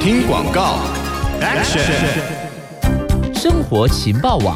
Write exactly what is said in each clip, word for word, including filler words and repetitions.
听广告 ，Action！ 生活情报网。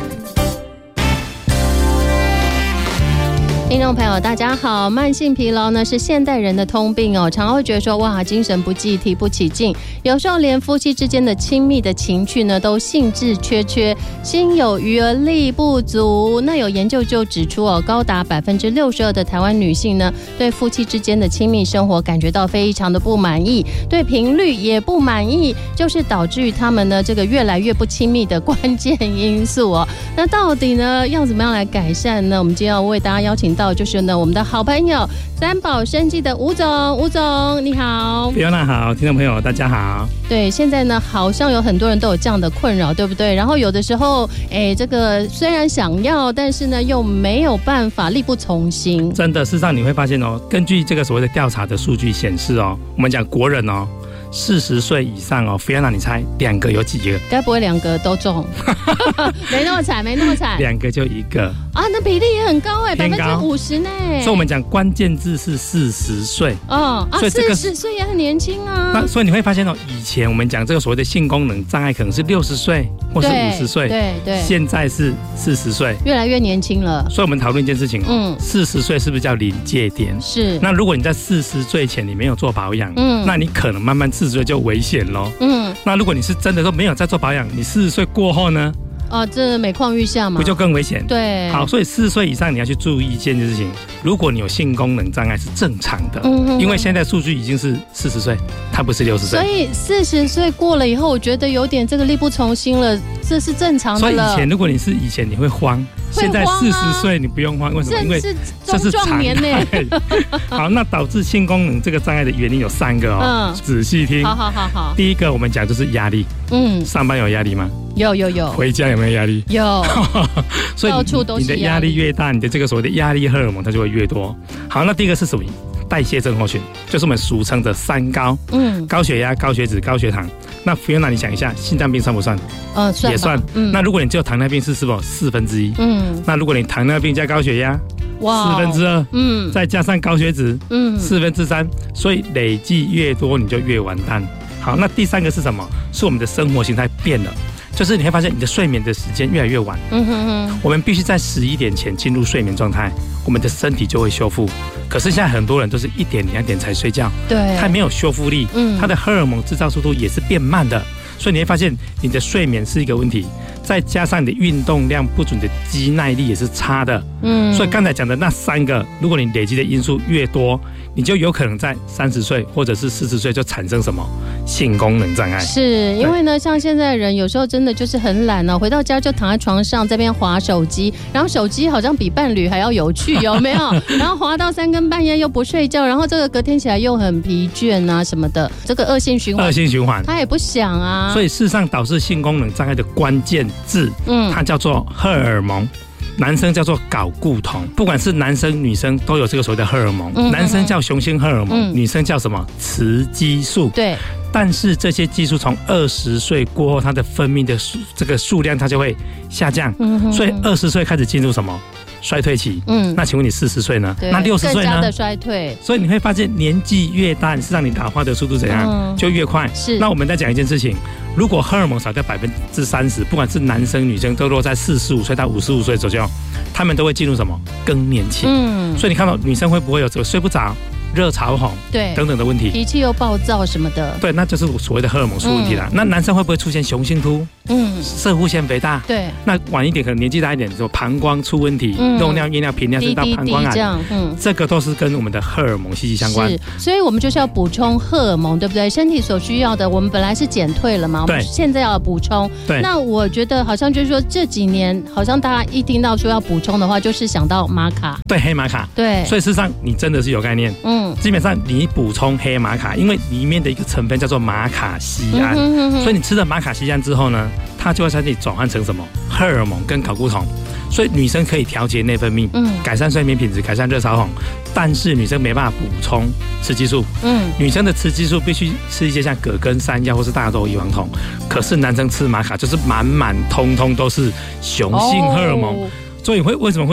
听众朋友大家好，慢性疲劳呢是现代人的通病哦，常会觉得说哇精神不济提不起劲，有时候连夫妻之间的亲密的情趣呢都兴致缺缺，心有余而力不足。那有研究就指出哦，高达百分之六十二的台湾女性呢对夫妻之间的亲密生活感觉到非常的不满意，对频率也不满意，就是导致于他们呢这个越来越不亲密的关键因素哦。那到底呢要怎么样来改善呢？我们今天要为大家邀请到就是呢我们的好朋友三宝生技的吴总，吴总你好。 Fiona好，听众朋友大家好。 对，现在呢好像有很多人都有这样的困扰，对不对？然后有的时候哎，这个虽然想要，但是呢又没有办法，力不从心。 真的，事实上你会发现哦，根据这个所谓的调查的数据显示哦，我们讲国人哦四十岁以上哦 ，Fiona 你猜两个有几个？ 该不会两个都中？没那么惨，没那么惨。 两个就一个啊，那比例也很高哎，百分之五十呢。 所以我们讲关键字是四十岁。 哦啊，四十岁也很年轻啊。 那所以你会发现哦，以前我们讲这个所谓的性功能障碍可能是六十岁或是五十岁， 对对， 现在是四十岁， 越来越年轻了。 所以我们讨论一件事情，嗯，四十岁是不是叫临界点？ 是。 那如果你在四十岁前你没有做保养，嗯，那你可能慢慢四十岁就危险咯。嗯，那如果你是真的都没有在做保养，你四十岁过后呢？ 哦，这每况愈下嘛， 不就更危险？ 对。 好，所以四十岁以上你要去注意一件事情，如果你有性功能障碍是正常的，嗯、因为现在数据已经是四十岁，它不是六十岁。 所以四十岁过了以后，我觉得有点这个力不从心了，这是正常的了。 所以以前如果你是以前你会慌。现在四十岁你不用慌，为什么？因为这是壮年呢。 好，那导致性功能这个障碍的原因有三个哦，嗯、仔细听。 好好好好。 第一个我们讲就是压力。嗯，上班有压力吗？ 有有有。 回家有没有压力？ 有。 所以到处都是你的压力越大，你的这个所谓的压力荷尔蒙它就会越多。好，那第一个是属于代谢症候群，就是我们俗称的三高。嗯，高血压、高血脂、高血糖。那 Fiona 你想一下，心脏病算不算？ 呃，算也算。嗯，那如果你只有糖尿病是是否四分之一？嗯，那如果你糖尿病加高血压，哇，四分之二。嗯，再加上高血脂，嗯，四分之三。所以累计越多，你就越完蛋。好，那第三个是什么？是我们的生活形态变了。就是你会发现你的睡眠的时间越来越晚，嗯哼哼，我们必须在十一点前进入睡眠状态，我们的身体就会修复。可是现在很多人都是一点两点才睡觉，对，它没有修复力，嗯，它的荷尔蒙制造速度也是变慢的，所以你会发现你的睡眠是一个问题，再加上你的运动量不足，你的肌耐力也是差的，嗯，所以刚才讲的那三个，如果你累积的因素越多，你就有可能在三十岁或者是四十岁就产生什么性功能障碍。是因为呢，像现在人有时候真的就是很懒哦，回到家就躺在床上这边滑手机，然后手机好像比伴侣还要有趣，有没有？然后滑到三更半夜又不睡觉，然后这个隔天起来又很疲倦啊什么的，这个恶性循环。 恶性循环， 他也不想啊。 所以事实上导致性功能障碍的关键字，嗯，它叫做荷尔蒙。男生叫做睾固酮，不管是男生女生都有这个所谓的荷尔蒙，嗯、男生叫雄性荷尔蒙，嗯、女生叫什么雌激素。对。但是这些激素从二十岁过后，它的分泌的这个数量它就会下降，嗯、所以二十岁开始进入什么衰退期？嗯，那请问你四十岁呢？那六十岁呢？更加的衰退。 所以你会发现年纪越大，是让你老化的速度怎样、嗯、就越快。是。那我们再讲一件事情，如果荷尔蒙少掉百分之三十，不管是男生女生，都落在四十五岁到五十五岁左右，他们都会进入什么更年期？嗯。所以你看到女生会不会有这个睡不着？热潮红，对等等的问题， 脾气又暴躁什么的， 对，那就是所谓的荷尔蒙出问题了。嗯、那男生会不会出现雄性秃？嗯，攝護腺肥大，对。那晚一点可能年纪大一点，说膀胱出问题，嗯、漏尿、夜尿、频尿，甚至到膀胱癌，这样，嗯，这个都是跟我们的荷尔蒙息息相关。是， 所以我们就是要补充荷尔蒙，对不对？身体所需要的，我们本来是减退了嘛，我们现在要补充。对。那我觉得好像就是说这几年，好像大家一听到说要补充的话，就是想到玛卡， 对，黑玛卡，对。所以事实上你真的是有概念，嗯。基本上你补充黑玛卡，因为里面的一个成分叫做马卡酰胺，嗯、哼哼哼所以你吃了马卡酰胺之后呢，它就会在身体转换成什么荷尔蒙跟睾固酮，所以女生可以调节内分泌，嗯，改善睡眠品质，改善热潮红，但是女生没办法补充雌激素，嗯，女生的雌激素必须吃一些像葛根山药或是大豆异黄酮，可是男生吃玛卡就是满满通通都是雄性荷尔蒙，哦、所以会为什么会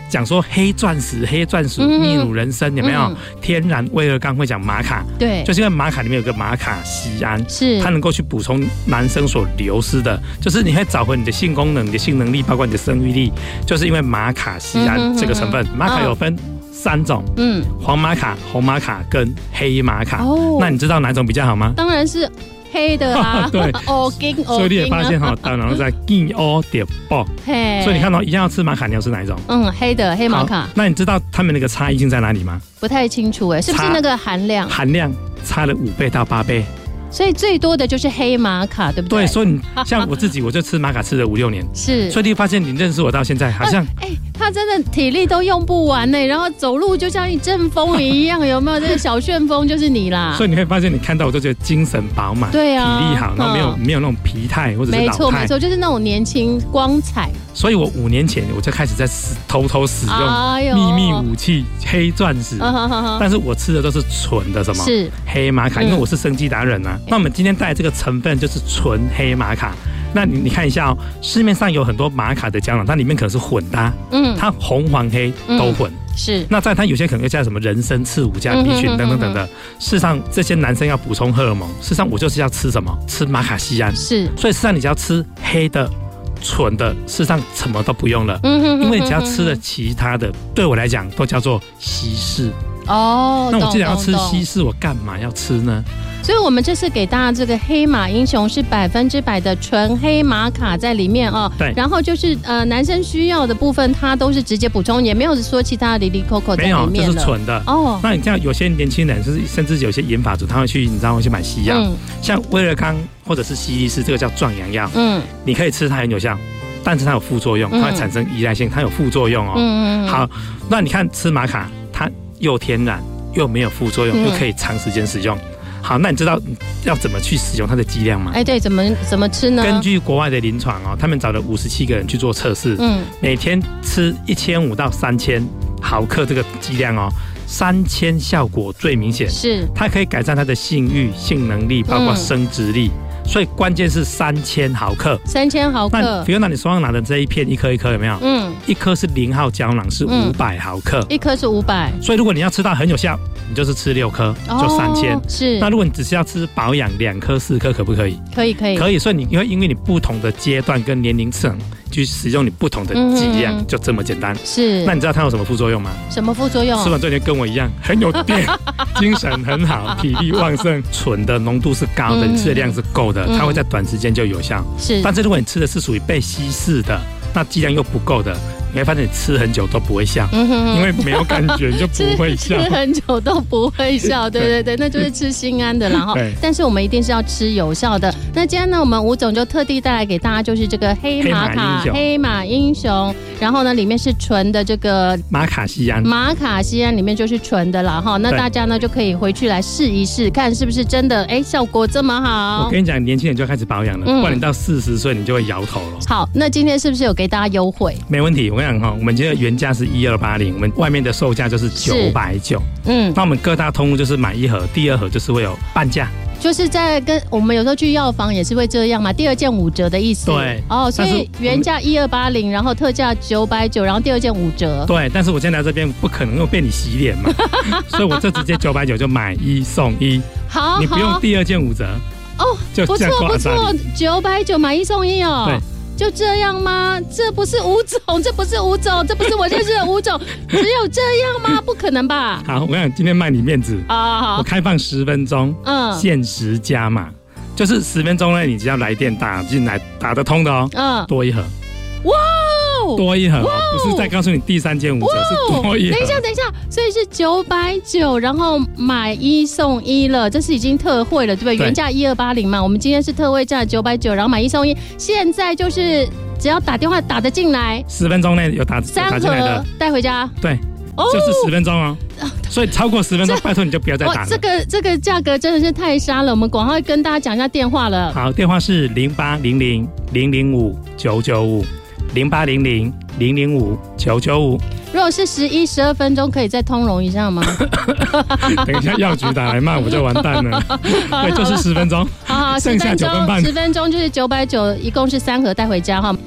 讲说黑钻石、黑钻石、秘鲁人参有没有？嗯、天然威而钢会讲玛卡， 对， 就是因为玛卡里面有个玛卡酰胺， 是它能够去补充男生所流失的，就是你会找回你的性功能、你的性能力，包括你的生育力，就是因为玛卡酰胺这个成分。玛卡有分三种，嗯，黄玛卡、红玛卡跟黑玛卡。哦，那你知道哪种比较好吗？ 当然是黑的啊， 对， 哦金哦， 所以你也发现哈，当然在金欧点爆，所以你看到一样要吃玛卡，你要吃哪一种？ 嗯，黑的黑玛卡。 那你知道他们那个差异性在哪里吗？ 不太清楚哎，是不是那个含量？ 含量差了五倍到八倍。 所以最多的就是黑玛卡，对不对？ 对，所以你像我自己，我就吃玛卡吃了五六年， 是， 所以你发现你认识我到现在，好像哎、欸，他真的体力都用不完呢，然后走路就像一阵风一样，有没有？这个小旋风就是你啦。 所以你会发现，你看到我都觉得精神饱满， 对啊， 体力好，然后没有、嗯、没有那种疲态或者是老态， 没错没错，就是那种年轻光彩。 所以我五年前我就开始在偷偷使用秘密武器黑钻石，哎、但是我吃的都是纯的什么？ 是黑玛卡，因为我是生技达人啊。嗯、那我们今天带这个成分就是纯黑玛卡。那你你看一下哦，市面上有很多玛卡的胶囊，它里面可能是混搭，嗯，它红黄黑都混。嗯是， 那在它有些可能加什么人参、刺五加 B 群等等等的。事实上，这些男生要补充荷尔蒙，事实上我就是要吃什么？吃玛卡酰胺。 是， 所以事实上你只要吃黑的、纯的，事实上什么都不用了。嗯哼，因为你只要吃了其他的，对我来讲都叫做稀释。 哦， 那我既然要吃稀释，我干嘛要吃呢？ 所以，我们这次给大家这个黑马英雄是百分之百的纯黑玛卡在里面哦。 对。 然后就是呃，男生需要的部分，它都是直接补充，也没有说其他的里里扣扣在里面了。 没有，这是纯的哦。那你像有些年轻人，就是甚至有些研发组，他会去，你知道会去买西药，嗯、像威尔康或者是西力士，这个叫壮阳药。嗯。你可以吃，它很有效，但是它有副作用，它会产生依赖性，它有副作用哦。嗯嗯。好，那你看吃玛卡，它又天然又没有副作用，嗯、又可以长时间使用。好，那你知道要怎么去使用它的剂量吗？ 哎，对，怎么怎么吃呢？ 根据国外的临床哦，他们找了五十七个人去做测试，嗯，每天吃一千五到三千毫克这个剂量哦，三千效果最明显， 是它可以改善他的性欲、性能力，包括生殖力。嗯，所以关键是三千毫克， 三千毫克。 那比如拿你手上拿的这一片，一颗一颗有没有？嗯，一颗是零号胶囊，是五百毫克， 一颗是五百。 所以如果你要吃到很有效，你就是吃六颗，就三千。 是。 那如果你只是要吃保养，两颗四颗可不可以？ 可以可以可以。所以你因为因为你不同的阶段跟年龄层去使用你不同的剂量，嗯、就这么简单。 是。 那你知道它有什么副作用吗？ 什么副作用？ 吃完之后你跟我一样很有电，精神很好，体力旺盛，醇的浓度是高的，嗯、你吃的量是够的，它会在短时间就有效。 是。 但是如果你吃的是属于被稀释的，那剂量又不够的，你会发现你吃很久都不会笑，嗯、哼哼因为没有感觉，你就不会笑。 吃, 吃很久都不会笑，对对对，那就是吃心安的啦哈。但是我们一定是要吃有效的。那今天呢，我们吴总就特地带来给大家，就是这个黑玛卡黑马英雄，然后呢，里面是纯的这个玛卡酰胺， 玛卡酰胺里面就是纯的啦哈。那大家呢就可以回去来试一试，看是不是真的哎效果这么好。 我跟你讲，年轻人就要开始保养了，嗯、不然你到四十岁你就会摇头了。 好，那今天是不是有给大家优惠？ 没问题，我跟你讲哈，我们今天的原价是一二八零，我们外面的售价就是九百九。嗯，那我们各大通路就是买一盒，第二盒就是会有半价。 就是在跟我们有时候去药房也是会这样嘛，第二件五折的意思。 对， 哦，所以原价一二八零，然后特价九百九，然后第二件五折。 对，但是我今天来这边不可能又被你洗脸嘛，所以我就直接九百九就买一送一。 好， 你不用第二件五折。 哦，不错不错，九百九买一送一哦。 对。 就这样吗？这不是吴总，这不是吴总，这不是我认识的吴总，只有这样吗？不可能吧？ 好，我跟你讲，今天卖你面子啊！我开放十分钟，嗯，限时加码，就是十分钟呢，你只要来电打进来，打得通的哦，嗯，多一盒，哇！多一盒，不是再告诉你第三件五折，是多一盒。 等一下，等一下，所以是九百九，然后买一送一了，这是已经特惠了，对不对？对，原价一二八零嘛，我们今天是特惠价九百九，然后买一送一，现在就是只要打电话打得进来， 十分钟内有打三打进来的带回家， 对，哦、就是十分钟哦。所以超过十分钟，拜托你就不要再打了。 这个这个价格真的是太杀了，我们广告会跟大家讲一下电话了。 好，电话是零八零零零零五九九五。零八零零零零五九九五， 如果是十一、十二分钟，可以再通融一下吗？ 等一下药局打来骂我就完蛋了。对，就是十分钟， 好好， 剩下九分半， 十分钟就是九百九，一共是三盒带回家哈。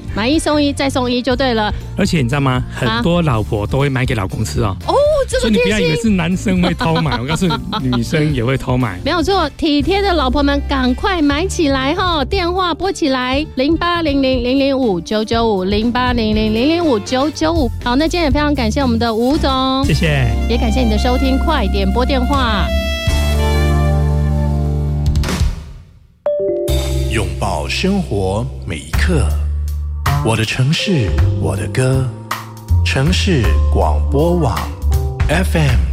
买一送一再送一就对了。 而且你知道吗？很多老婆都会买给老公吃哦。 哦，这么贴心。所以你不要以为是男生会偷买，我告诉你，女生也会偷买。 没有错，体贴的老婆们赶快买起来哈！电话拨起来，零八零零零零五九九五，零八零零零零五九九五。好，那今天也非常感谢我们的吴总， 谢谢， 也感谢你的收听，快点拨电话。 拥抱生活每一刻，我的城市，我的歌，城市广播网 F M